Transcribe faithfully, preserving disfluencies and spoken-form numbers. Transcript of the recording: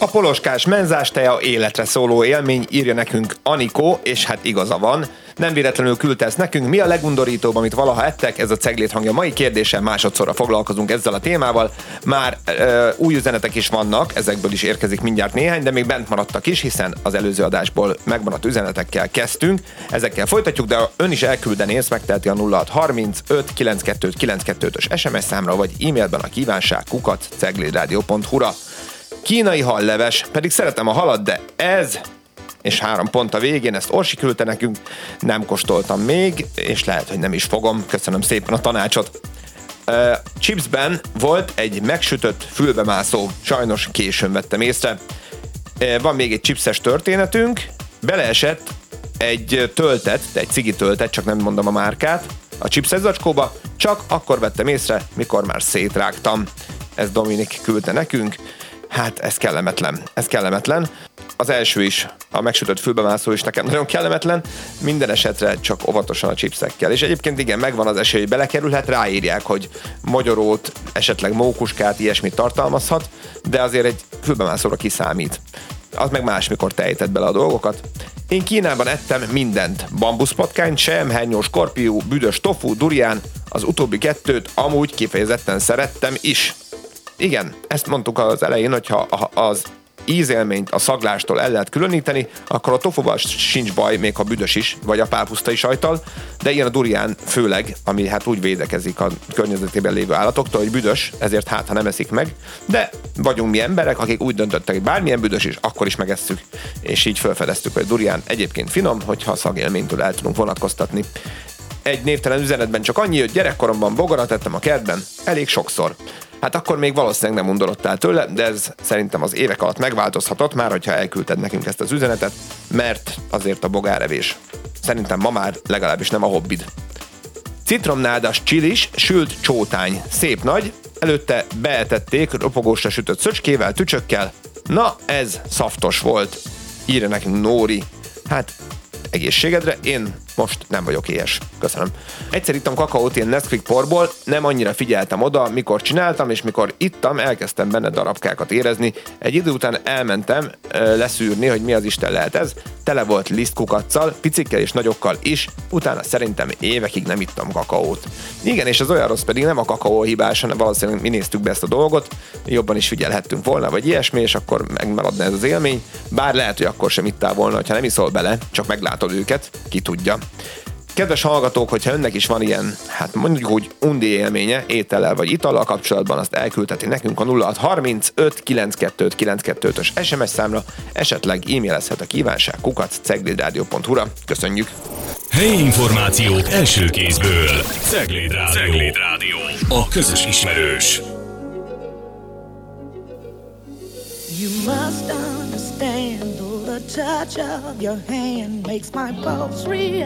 A poloskás menzás teja életre szóló élmény, írja nekünk Anikó, és hát igaza van. Nem véletlenül küldte ezt nekünk. Mi a legundorítóbb, amit valaha ettek? Ez a Ceglét hangja mai kérdése. Másodszorra foglalkozunk ezzel a témával. Már ö, új üzenetek is vannak, ezekből is érkezik mindjárt néhány, de még bent maradtak is, hiszen az előző adásból megmaradt üzenetekkel kezdtünk. Ezekkel folytatjuk, de ön is elküldeni, ezt megteheti a nulla hat harmincöt kilencvenkettő kilencvenkettő-ös es em es számra, vagy e-mailben a kívánság kukac ceglédradio pont hu-ra. Kínai halleves, pedig szeretem a halat, de ez, és három pont a végén, ezt Orsi küldte nekünk, nem kóstoltam még, és lehet, hogy nem is fogom. Köszönöm szépen a tanácsot. Uh, chipsben volt egy megsütött fülbemászó, sajnos későn vettem észre. Uh, van még egy chipses történetünk, beleesett egy töltet, egy cigi töltet, csak nem mondom a márkát, a chipses zacskóba, csak akkor vettem észre, mikor már szétrágtam. Ez Dominik küldte nekünk. Hát ez kellemetlen, ez kellemetlen. Az első is, a megsütött fülbemászó is nekem nagyon kellemetlen, minden esetre csak óvatosan a chipsekkel. És egyébként igen, megvan az esély, hogy belekerülhet, ráírják, hogy mogyorót, esetleg mókuskát, ilyesmit tartalmazhat, de azért egy fülbemászóra kiszámít. Az meg más, mikor te ejted bele a dolgokat. Én Kínában ettem mindent. Bambuszpatkány, sem, hernyó, skorpió, büdös tofu, durián, az utóbbi kettőt amúgy kifejezetten szerettem is. Igen, ezt mondtuk az elején, hogyha az ízélményt a szaglástól el lehet különíteni, akkor a tofuval sincs baj, még ha büdös is, vagy a pálpusztai sajttal, de ilyen a durián főleg, ami hát úgy védekezik a környezetében lévő állatoktól, hogy büdös, ezért hát, ha nem eszik meg, de vagyunk mi emberek, akik úgy döntöttek, hogy bármilyen büdös is, akkor is megesszük, és így felfedeztük, hogy durián egyébként finom, hogyha a szagélménytől el tudunk vonatkoztatni. Egy névtelen üzenetben csak annyi, hogy gyerekkoromban bogarat ettem a kertben, elég sokszor. Hát akkor még valószínűleg nem undorodtál tőle, de ez szerintem az évek alatt megváltozhatott már, hogyha elküldted nekünk ezt az üzenetet, mert azért a bogárevés szerintem ma már legalábbis nem a hobbid. Citromnádas csilis, sült csótány, szép nagy, előtte beetették ropogósra sütött szöcskével, tücsökkel. Na, ez szaftos volt, írja nekünk Nóri. Hát egészségedre, én most nem vagyok éhes. Köszönöm. Egyszer ittam kakaót ilyen Nesquik porból, nem annyira figyeltem oda, mikor csináltam, és mikor ittam, elkezdtem benne darabkákat érezni. Egy idő után elmentem ö, leszűrni, hogy mi az Isten lehet ez. Tele volt lisztkukaccal, picikkel és nagyokkal is, utána szerintem évekig nem ittam kakaót. Igen, és az olyan rossz, pedig nem a kakaó hibás, hanem valószínűleg mi néztük be ezt a dolgot, jobban is figyelhettünk volna, vagy ilyesmi, és akkor megmaradna ez az élmény. Bár lehet, hogy akkor sem ittál volna, ha nem iszol bele, csak meglátod őket, ki tudja. Kedves hallgatók, hogyha önnek is van ilyen, hát mondjuk úgy undi élménye, étellel vagy itallal kapcsolatban, azt elküldheti nekünk a nulla hat harmincöt kilencvenkettő kilencvenkettő-ös es em es számra, esetleg e-mailezhet a kívánság kukac ceglédradio pont hu-ra. Köszönjük! Helyi információk első kézből. Cegléd Rádió. Cegléd Rádió. A közös ismerős. You must understand, though the touch of your hand makes my pulse react.